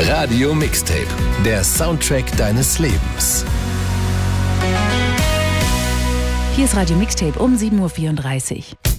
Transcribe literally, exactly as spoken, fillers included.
Radio Mixtape, der Soundtrack deines Lebens. Hier ist Radio Mixtape um sieben Uhr vierunddreißig.